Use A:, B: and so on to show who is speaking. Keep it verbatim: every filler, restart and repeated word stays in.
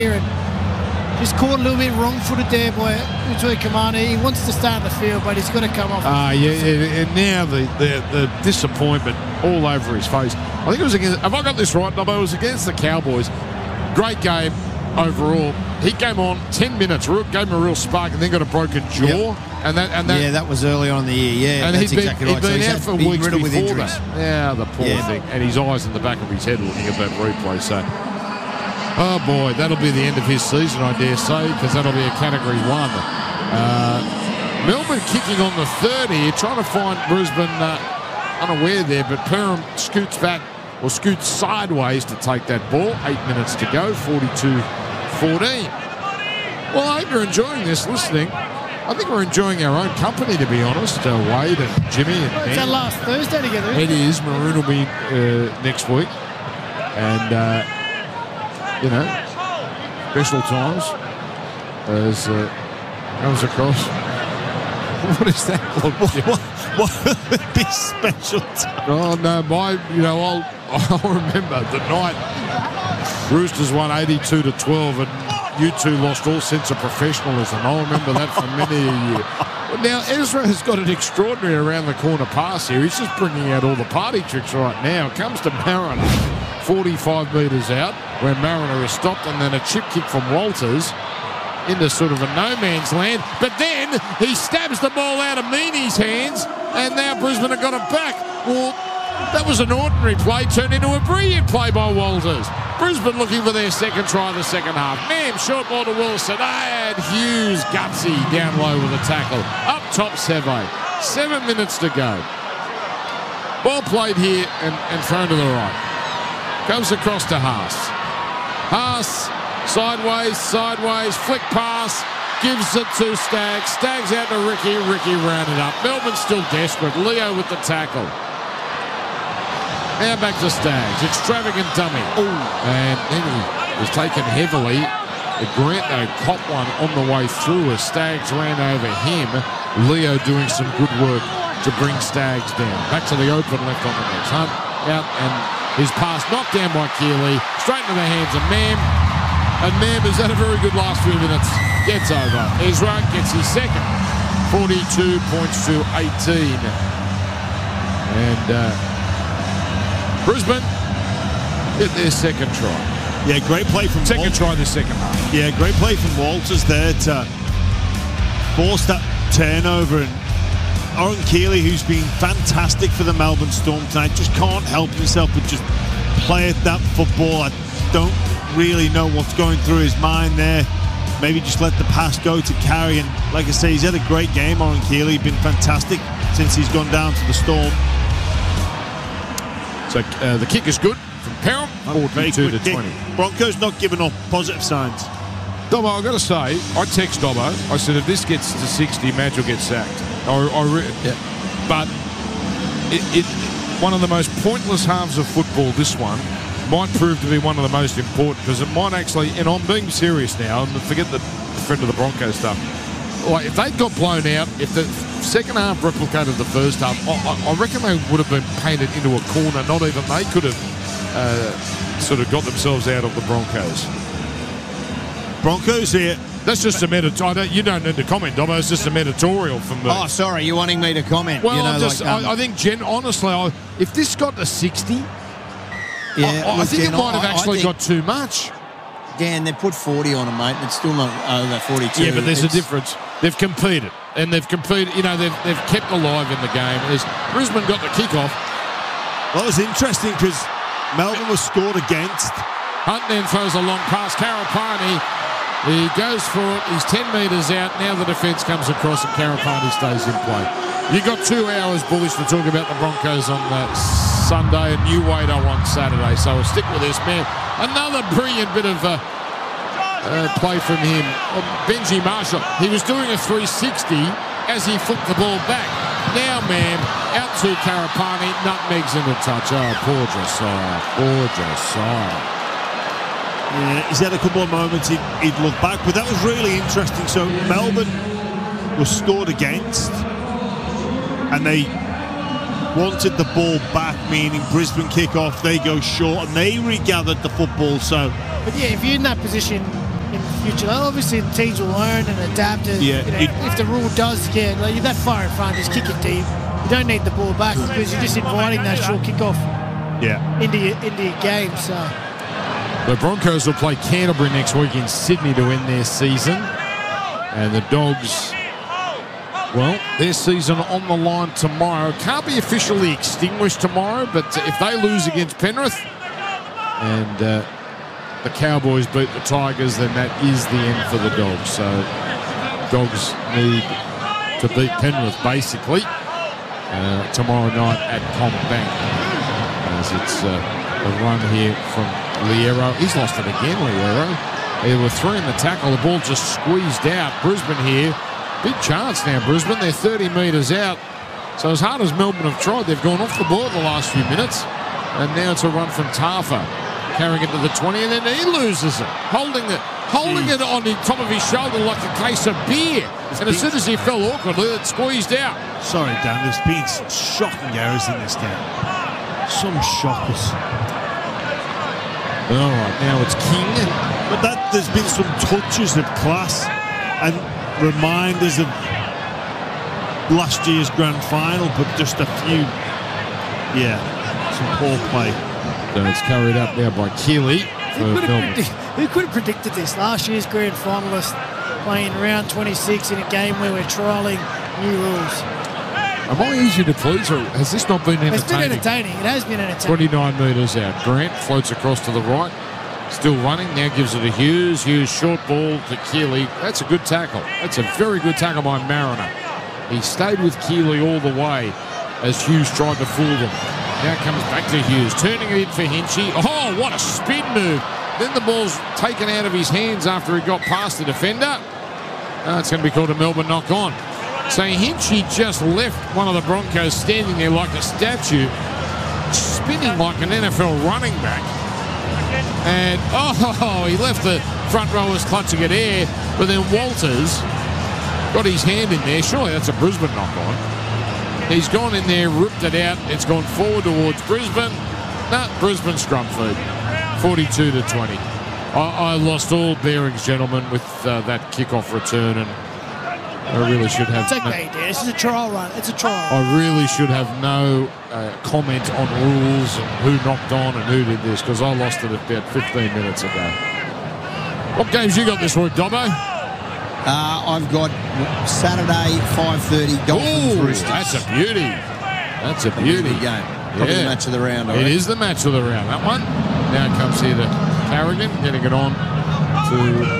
A: and just caught a little bit wrong-footed there by Utoi Kamani. He wants to stay in the field, but he's got to come off.
B: Ah, uh, yeah, and now the, the the disappointment all over his face. I think it was against. Have I got this right? No, it was against the Cowboys. Great game overall. He came on ten minutes, gave him a real spark, and then got a broken jaw.
C: Yep.
B: And that, and that,
C: yeah, that was early on in the year. Yeah,
B: and
C: that's
B: he'd been,
C: exactly
B: he'd
C: right.
B: been
C: so
B: out for weeks before
C: with injuries.
B: that. Yeah, the poor
C: yeah.
B: thing. And his eyes in the back of his head looking at that replay. So, oh boy, that'll be the end of his season, I dare say, because that'll be a Category One. Uh, Melbourne kicking on the third here, trying to find Brisbane uh, unaware there, but Perham scoots back or scoots sideways to take that ball. Eight minutes to go, forty-two fourteen. Well, I hope you're enjoying this listening. I think we're enjoying our own company, to be honest. Uh, Wade and Jimmy and
A: well, it's our last Thursday together.
B: It is. Maroon will be uh, next week. And, uh, you know, special times as uh, comes across. What is that?
C: What, what would be special time?
B: Oh, no, my, you know, I'll, I'll remember the night Roosters won eighty-two to twelve and you two lost all sense of professionalism. I'll remember that for many a year. Well, now, Ezra has got an extraordinary around-the-corner pass here. He's just bringing out all the party tricks right now. Comes to Mariner, forty-five metres out, where Mariner is stopped, and then a chip kick from Walters into sort of a no-man's land. But then he stabs the ball out of Meaney's hands, and now Brisbane have got it back. Well, that was an ordinary play turned into a brilliant play by Walters. Brisbane looking for their second try of the second half. Mam, short ball to Wilson. And Hughes, gutsy, down low with a tackle. Up top, Seve. Seven minutes to go. Ball played here and, and thrown to the right. Comes across to Haas. Haas, sideways, sideways, flick pass. Gives it to Staggs. Staggs out to Ricky. Ricky rounded up. Melbourne still desperate. Leo with the tackle. Now back to Staggs. Extravagant dummy. Ooh. And then he was taken heavily. The Grant, though, caught one on the way through as Staggs ran over him. Leo doing some good work to bring Staggs down. Back to the open left on the next. Hunt out and his pass knocked down by Keeley. Straight into the hands of Mam. And Mam has had a very good last few minutes. Gets over. Ezra gets his second. forty-two points to eighteen. And... Uh, Brisbane get their second try.
D: Yeah, great play from
B: Second
D: Walters.
B: try the second half.
D: Yeah, great play from Walters there to force that turnover. And Oren Keeley, who's been fantastic for the Melbourne Storm tonight, just can't help himself but just play at that football. I don't really know what's going through his mind there. Maybe just let the pass go to Carey. And like I say, he's had a great game, Oren Keeley. Been fantastic since he's gone down to the Storm.
B: So uh, the kick is good from Perham, forty-two to twenty.
D: Broncos not giving off positive signs.
B: Dobbo, I've got to say, I text Dobbo. I said, if this gets to sixty, Madge will get sacked. I, I re- yeah. But it, it, one of the most pointless halves of football, this one, might prove to be one of the most important because it might actually, and I'm being serious now, and forget the friend of the Broncos stuff. Like, if they'd got blown out, if the second half replicated the first half, I, I reckon they would have been painted into a corner. Not even they could have uh, sort of got themselves out of the Broncos.
D: Broncos here.
B: That's just a editorial. You don't need to comment, Dobbo. It's just a editorial from the...
C: Oh, sorry. You're wanting me to comment.
B: Well,
C: you know,
B: I'm just,
C: like, um,
B: I, I think, Jen, honestly, I, if this got to sixty,
C: yeah,
B: I, I
C: look,
B: think
C: Jen,
B: it might have
C: I,
B: actually
C: I think,
B: got too much.
C: Dan, they put forty on them, mate, and it's still not over forty-two.
B: Yeah, but there's
C: it's,
B: a difference. They've competed, and they've competed, you know, they've, they've kept alive in the game. As Brisbane got the kick-off.
D: Well, it was interesting because Melbourne was scored against.
B: Hunt then throws a long pass. Karapani, he goes for it. He's ten metres out. Now the defence comes across and Karapani stays in play. You got two hours, bullish, to talk about the Broncos on that Sunday and New Wader on Saturday. So we'll stick with this, man. Another brilliant bit of uh, uh, play from him. Well, Benji Marshall, he was doing a three sixty as he flipped the ball back. Now, man, out to Karapani, nutmegs in the touch. Oh, poor Josiah, poor Josiah.
D: Yeah, he's had a couple of moments he'd, he'd look back, but that was really interesting. So Melbourne was scored against, and they wanted the ball back, meaning Brisbane kick off, they go short, and they regathered the football. So,
A: but yeah, if you're in that position, in the future. Like, obviously, the teams will learn and adapt. As,
D: Yeah,
A: you know,
D: it-
A: if the rule does get like, you're that far in front, just kick it deep. You don't need the ball back because you're just inviting that short kickoff
D: Yeah.
A: into your, into your game. So
B: The Broncos will play Canterbury next week in Sydney to end their season. And the Dogs, well, their season on the line tomorrow. Can't be officially extinguished tomorrow, but if they lose against Penrith and uh, the Cowboys beat the Tigers, then that is the end for the Dogs. So Dogs need to beat Penrith, basically, uh, tomorrow night at Combank. As it's uh, a run here from Liero. He's lost it again, Liero. There were three in the tackle. The ball just squeezed out. Brisbane here. Big chance now, Brisbane. They're thirty metres out. So as hard as Melbourne have tried, they've gone off the ball the last few minutes. And now it's a run from Tafa. Carrying it to the twenty, and then he loses it. Holding it holding it on the top of his shoulder like a case of beer. And as soon as he fell awkwardly, it squeezed out.
D: Sorry, Dan, there's been some shocking errors in this game. Some shockers.
B: All right, now it's King.
D: But that there's been some touches of class and reminders of last year's grand final, but just a few, yeah, some poor play.
B: So it's carried up now by Keeley for
A: who could, have
B: Melbourne.
A: predict, who could have predicted this? Last year's grand finalist playing round twenty-six in a game where we're trialling new rules.
B: Am I easy to please, or has this not been entertaining?
A: It's been entertaining. It has been entertaining.
B: twenty-nine metres out. Grant floats across to the right. Still running. Now gives it to Hughes. Hughes short ball to Keeley. That's a good tackle. That's a very good tackle by Mariner. He stayed with Keeley all the way as Hughes tried to fool them. Now comes back to Hughes. Turning it in for Hinchy. Oh, what a spin move. Then the ball's taken out of his hands after he got past the defender. Oh, it's going to be called a Melbourne knock on. So Hinchy just left one of the Broncos standing there like a statue, spinning like an N F L running back. And, oh, he left the front rowers clutching at air, but then Walters got his hand in there. Surely that's a Brisbane knock-on. He's gone in there, ripped it out. It's gone forward towards Brisbane. No, Brisbane scrum food, forty-two to twenty. I, I lost all bearings, gentlemen, with uh, that kickoff return, and I really should have...
A: It's okay, Dan. This is a trial run. It's a trial.
B: I really should have no uh, comment on rules and who knocked on and who did this, because I lost it about fifteen minutes ago. What games you got this week, Dobbo?
C: Uh, I've got Saturday, five thirty, Dolphins
B: Ooh,
C: Roosters.
B: that's a beauty. That's a
C: That'll be a
B: beauty.
C: good game. Probably
B: Yeah.
C: the match of the round, I
B: It
C: reckon.
B: is the match of the round, that one. Now it comes here to Carrigan, getting it on to